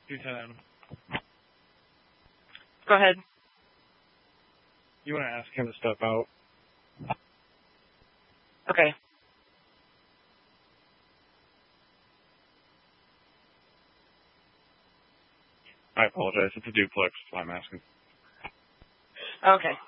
Lieutenant, Go ahead. you want to ask him to step out? Okay. I apologize. It's a duplex. That's why I'm asking. Okay.